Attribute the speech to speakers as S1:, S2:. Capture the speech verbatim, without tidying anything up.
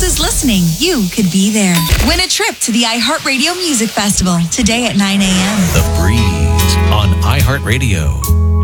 S1: is listening, you could be there. Win a trip to the iHeartRadio Music Festival today at nine a.m.
S2: The Breeze on iHeartRadio.